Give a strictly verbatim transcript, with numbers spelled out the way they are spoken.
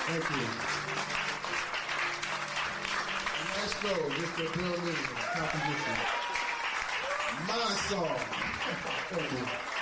Thank you. Maestro, Mister Bill Lee, composition. My song. Thank you.